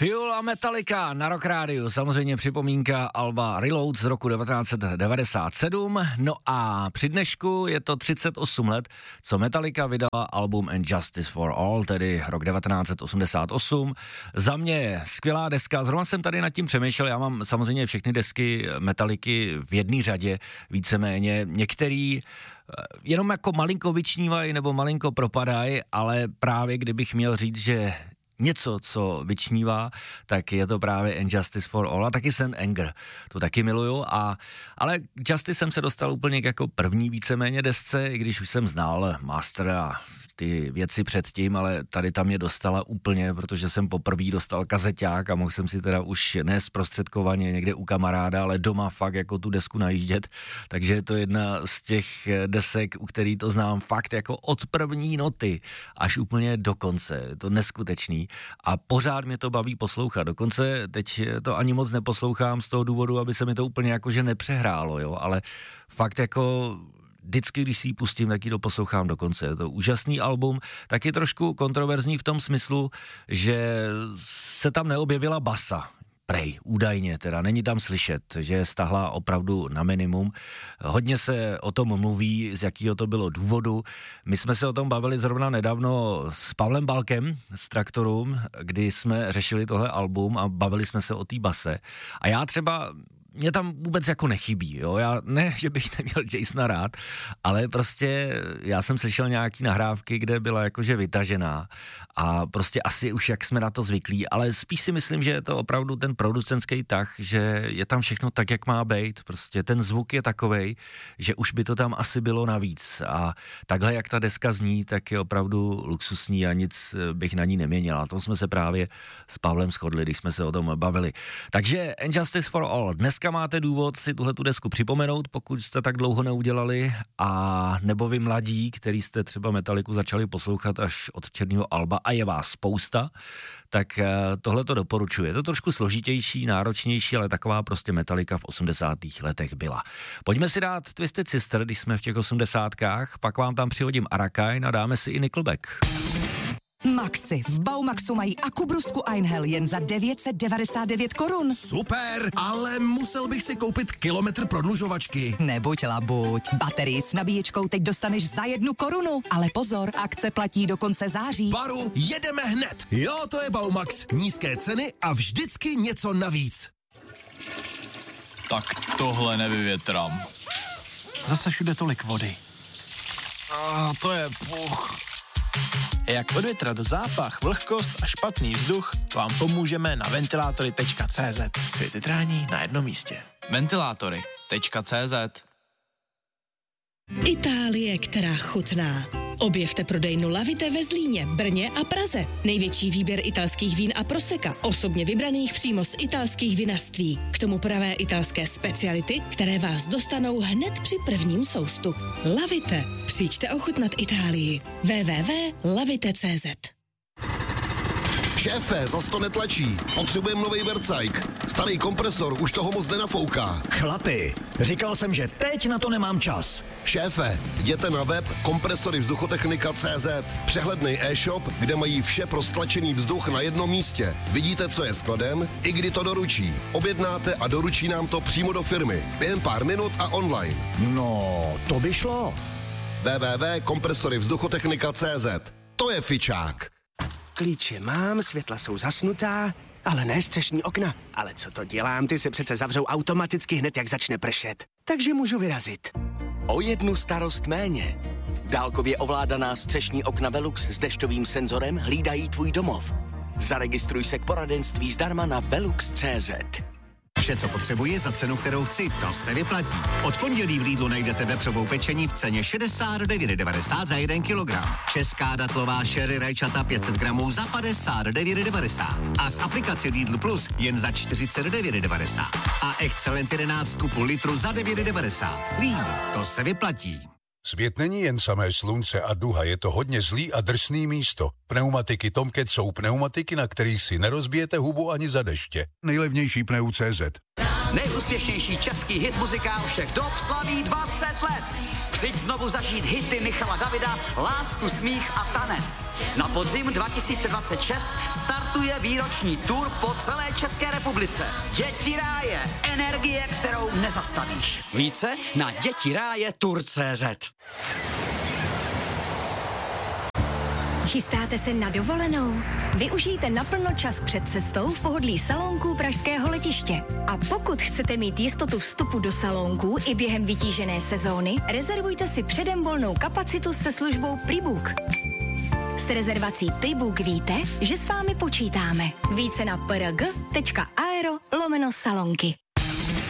Fuel a Metallica na Rock Rádiu, samozřejmě připomínka alba Reload z roku 1997, no a při dnešku je to 38 let, co Metallica vydala album And Justice for All, tedy rok 1988. Za mě skvělá deska, zrovna jsem tady nad tím přemýšlel, já mám samozřejmě všechny desky Metalliky v jedné řadě, víceméně, některý jenom jako malinko vyčnívají nebo malinko propadají, ale právě kdybych měl říct, že něco, co vyčnívá, tak je to právě And Justice for All a taky St. Anger. To taky miluju, ale k Justice jsem se dostal úplně jako první víceméně desce, i když už jsem znal Master a ty věci předtím, ale tady tam mě dostala úplně, protože jsem poprvé dostal kazeťák a mohl jsem si teda už ne zprostředkovaně někde u kamaráda, ale doma fakt jako tu desku najíždět, takže je to jedna z těch desek, u který to znám fakt jako od první noty až úplně do konce, je to neskutečný a pořád mě to baví poslouchat, dokonce teď to ani moc neposlouchám z toho důvodu, aby se mi to úplně jakože nepřehrálo, jo, ale fakt jako vždycky, když si ji pustím, tak ji doposlouchám do konce. Je to úžasný album, taky trošku kontroverzní v tom smyslu, že se tam neobjevila basa. Prej, údajně, teda není tam slyšet, že je stahla opravdu na minimum. Hodně se o tom mluví, z jakého to bylo důvodu. My jsme se o tom bavili zrovna nedávno s Pavlem Balkem z Traktorum, kdy jsme řešili tohle album a bavili jsme se o té base. A já třeba mě tam vůbec jako nechybí, jo, já ne, že bych neměl Jasona rád, ale prostě já jsem slyšel nějaký nahrávky, kde byla jakože vytažená a prostě asi už jak jsme na to zvyklí, ale spíš si myslím, že je to opravdu ten producentský tah, že je tam všechno tak, jak má být, prostě ten zvuk je takovej, že už by to tam asi bylo navíc a takhle, jak ta deska zní, tak je opravdu luxusní a nic bych na ní neměnil a to jsme se právě s Pavlem shodli, když jsme se o tom bavili. Takže And Justice for All, dneska máte důvod si tuhletu desku připomenout, pokud jste tak dlouho neudělali, a nebo vy mladí, který jste třeba Metalliku začali poslouchat až od černého alba a je vás spousta, tak tohle to doporučuji. Je to trošku složitější, náročnější, ale taková prostě Metallica v 80. letech byla. Pojďme si dát Twisted Sister, když jsme v těch 80kách, pak vám tam přihodím Arakain a dáme si i Nickelback. Maxi. V Baumaxu mají akubrusku Einhell jen za 999 korun. Super, ale musel bych si koupit kilometr prodlužovačky. Nebuď labuť. Baterii s nabíječkou teď dostaneš za 1 korunu. Ale pozor, akce platí do konce září. Baru, jedeme hned. Jo, to je Baumax. Nízké ceny a vždycky něco navíc. Tak tohle nevyvětrám. Zase všude tolik vody. To je puch. Jak odvětrat zápach, vlhkost a špatný vzduch, vám pomůžeme na ventilátory.cz. Světytrání na jednom místě. Ventilátory.cz. Itálie, která chutná. Objevte prodejnu Lavite ve Zlíně, Brně a Praze. Největší výběr italských vín a proseka, osobně vybraných přímo z italských vinařství. K tomu pravé italské speciality, které vás dostanou hned při prvním soustu. Lavite. Přijďte ochutnat Itálii. www.lavite.cz. Šéfe, zas to netlačí. Potřebujeme novej vercajk. Starý kompresor už toho moc nenafouká. Chlapi, říkal jsem, že teď na to nemám čas. Šéfe, jděte na web kompresoryvzduchotechnika.cz. Přehledný e-shop, kde mají vše pro stlačený vzduch na jednom místě. Vidíte, co je skladem, i kdy to doručí. Objednáte a doručí nám to přímo do firmy. Během pár minut a online. No, to by šlo. www.kompresoryvzduchotechnika.cz. To je fičák. Klíče mám, světla jsou zasnutá, ale ne střešní okna. Ale co to dělám, ty se přece zavřou automaticky hned, jak začne pršet. Takže můžu vyrazit. O jednu starost méně. Dálkově ovládaná střešní okna Velux s dešťovým senzorem hlídají tvůj domov. Zaregistruj se k poradenství zdarma na velux.cz. Vše, co potřebuji za cenu, kterou chci, to se vyplatí. Od pondělí v Lidlu najdete vepřovou pečení v ceně 69,90 za 1 kilogram. Česká datlová sherry rajčata 500 gramů za 59,90. A z aplikace Lidl Plus jen za 49,90. A Excellent 11 půl litru za 9,90. Lidl, to se vyplatí. Svět není jen samé slunce a duha, je to hodně zlý a drsný místo. Pneumatiky Tomcat jsou pneumatiky, na kterých si nerozbijete hubu ani za deště. Nejlevnější pneu.cz. Nejúspěšnější český hit muzikál všech dob slaví 20 let. Přijď znovu zažít hity Michala Davida, Lásku, smích a tanec. Na podzim 2026 startuje výroční tour po celé České republice. Děti ráje, energie, kterou nezastavíš. Více na dětirájetur.cz. Chystáte se na dovolenou? Využijte naplno čas před cestou v pohodlí salónků pražského letiště. A pokud chcete mít jistotu vstupu do salónků i během vytížené sezóny, rezervujte si předem volnou kapacitu se službou Prebook. S rezervací Prebook víte, že s vámi počítáme. Více na prg.aero/salonky.